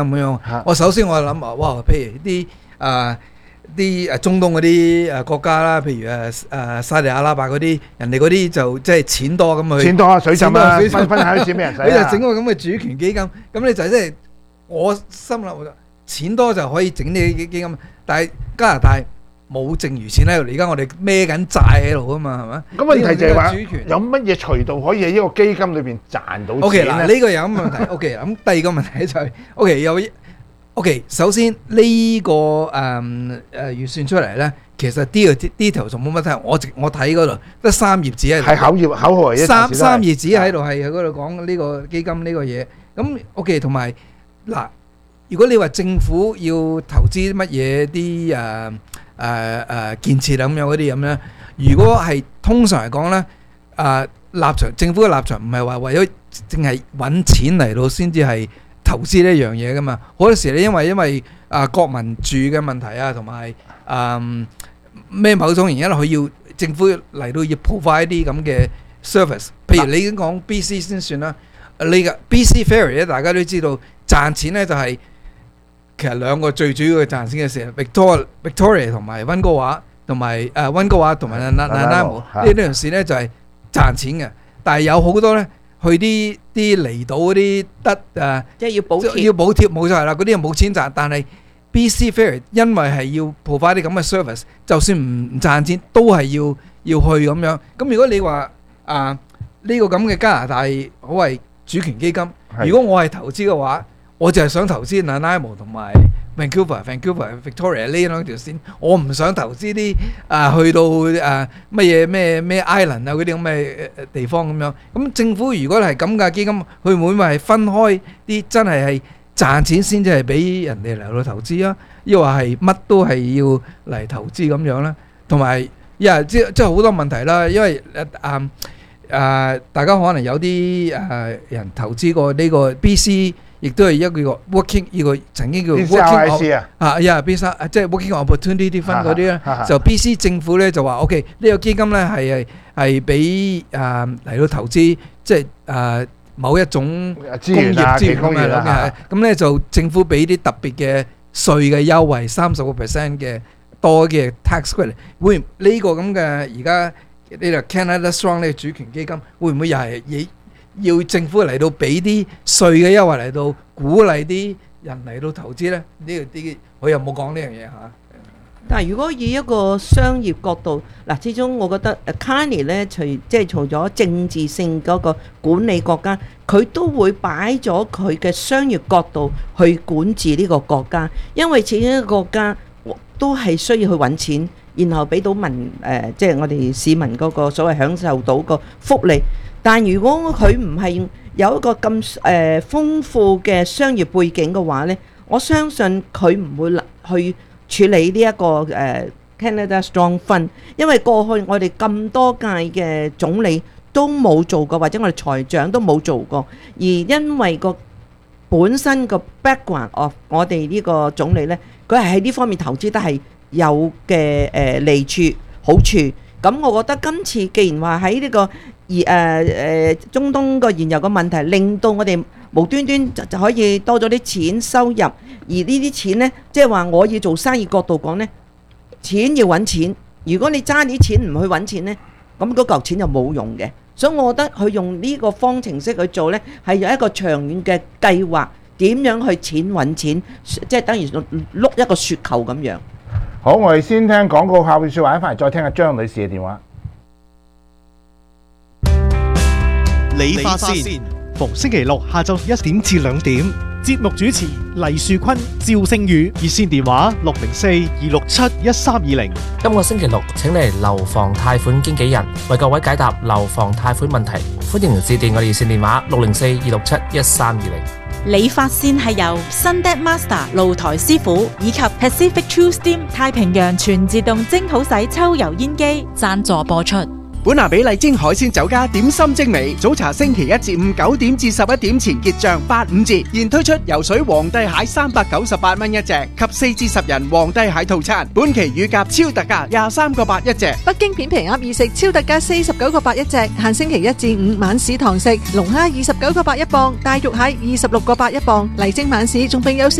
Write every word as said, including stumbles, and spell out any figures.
咁樣。我首先我諗啊，哇，譬如啲啊啲誒中東嗰啲誒國家啦，譬如誒誒沙地阿拉伯嗰啲，人哋嗰啲就即係錢多咁去， 錢多啊，水浸啊， 水浸分分下啲錢俾人使啊。 佢就整個咁嘅主權基金，咁你就即係我心諗，錢多就可以整呢啲基金，但係加拿大冇剩餘錢喺度，而家我哋孭緊債喺度啊嘛，係咪？ 咁問題就係話主權有乜嘢渠道可以喺呢個基金裏邊賺到 O K 錢嗱， 咧？ 呢個有咁問題。O K 咁第二個問題就係 O K 有 O K 首先呢個誒誒預算出嚟咧，其實啲個 detail 仲冇乜睇，我直我睇嗰度得三頁紙喺度， 係口頁口號嚟嘅， 三三頁紙喺度係喺嗰度講呢個基金呢個嘢。咁 O K 同埋嗱，如果你話政府要投資乜嘢啲誒誒誒建設啊咁樣嗰啲咁樣，如果係通常嚟講咧，誒立場政府嘅立場唔係話為咗淨係揾錢嚟到先至係投資呢一樣嘢噶嘛。好多時你因為因為啊國民住嘅問題啊，同埋誒咩某種原因，佢要政府嚟到要 provide 啲咁嘅 service。譬如你已經講 B C 先算啦，你嘅 B C Ferry 咧，大家都知道賺錢咧就係、是。其實兩個最主要嘅賺錢嘅事 ，Victoria Victoria 同埋溫哥華，同埋誒溫哥華同埋 Nanaimo 呢呢條線咧就係賺錢嘅。但係有好多咧去啲啲離島嗰啲得誒， 即係要補貼， 要補貼冇錯啦，嗰啲又冇錢賺。但係 B C Ferry 因為係要 provide 啲咁嘅 service，就算唔唔賺錢都係要要去咁樣。咁如果你話啊呢個咁嘅加拿大所謂主權基金，如果我係投資嘅話，我就係想投資 Nanaimo 同埋 Vancouver、Vancouver、Victoria 呢兩條線，我唔想投資啲啊去到啊乜嘢咩咩 Island 啊嗰啲咁嘅地方咁樣。咁政府如果係咁嘅基金，佢會唔會係分開啲真係係賺錢先至係俾人哋嚟到投資啊？抑或係乜都係要嚟投資咁樣咧？同埋因為即即係好多問題啦，因為誒啊啊大家可能有啲誒人投資過呢個 B C。亦都係一個 working 呢個曾經叫 working 啊， 啊，呀 B C 即係 working opportunity fund嗰啲咧，就 B C 政府咧就話 OK 呢個基金咧係係係俾誒嚟到投資，即係誒某一種工業資源咁樣，咁咧就政府俾啲特別嘅稅嘅優惠，三十個 percent 嘅多嘅 tax credit，會呢個咁嘅而家呢個 Canada Strong 呢個主權基金會唔會又係以？要政府嚟到俾啲稅嘅優惠嚟到鼓勵啲人嚟到投資咧，呢個啲我又冇講呢樣嘢嚇。 但係如果以一個商業角度，嗱，始終我覺得 Carney 咧，除即係除咗政治性嗰個管理國家，佢都會擺咗佢嘅商業角度去管治呢個國家，因為始終一個國家都係需要去揾錢，然後俾到民誒、呃，即係我哋市民嗰個所謂享受到個福利。但如果佢唔係有一個咁誒、呃、豐富嘅商業背景嘅話呢，我相信佢唔會去處理呢、這、一個誒、呃、Canada Strong Fund，因為過去我哋咁多屆嘅總理都冇做過，或者我哋財長都冇做過，而因為個本身個 background of 我哋呢個總理呢，佢係喺呢方面投資得係有嘅誒利處好處。咁我覺得今次既然話喺呢個而誒誒中東個原油嘅問題，令到我哋無端端就就可以多咗啲錢收入，而呢啲錢呢，即係話我要做生意角度講呢，錢要揾錢。如果你揸啲錢唔去揾錢呢，咁嗰嚿錢就冇用嘅。所以我覺得佢用呢個方程式去做呢，係有一個長遠嘅計劃，點樣去錢揾錢，即係等於碌一個雪球咁樣。 好，我哋先聽廣告，下邊説話翻嚟，再聽下張女士嘅電話。 理髮線，逢星期六下晝一點至兩點，節目主持黎樹坤、趙星宇，熱線電話六零四二六七一三二零。 今個星期六請嚟樓房貸款經紀人為各位解答樓房貸款問題，歡迎致電我哋熱線電話六零四二六七一三二零。 理髮線係由 Sundet Master 露台師傅以及 Pacific True Steam 太平洋全自動蒸好洗抽油煙機贊助播出。 本拿比麗晶海鮮酒家點心精美，早茶星期一至五九點至十一點前結賬八五折，現推出游水皇帝蟹三百九十八蚊一隻及四至十人皇帝蟹套餐，本期乳鴿超特價廿三個八一隻。 北京片皮鴨二食超特價四十九個八一隻，限星期一至五晚市堂食，龍蝦二十九個八一磅，大肉蟹二十六個八一磅，麗晶晚市仲並有